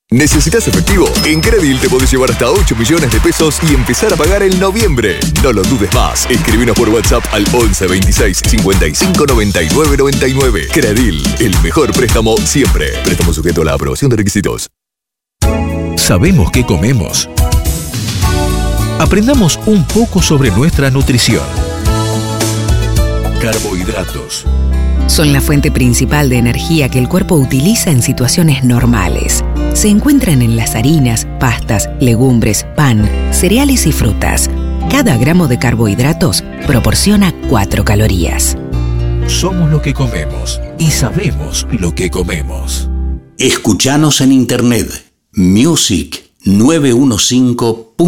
¿Necesitas efectivo? En Credil te podés llevar hasta 8 millones de pesos y empezar a pagar en noviembre. No lo dudes más. Escribinos por WhatsApp al 11 26 55 99 99. Credil, el mejor préstamo siempre. Préstamo sujeto a la aprobación de requisitos. Sabemos qué comemos. Aprendamos un poco sobre nuestra nutrición. Carbohidratos. Son la fuente principal de energía que el cuerpo utiliza en situaciones normales. Se encuentran en las harinas, pastas, legumbres, pan, cereales y frutas. Cada gramo de carbohidratos proporciona 4 calorías. Somos lo que comemos y sabemos lo que comemos. Escuchanos en internet. Music915.com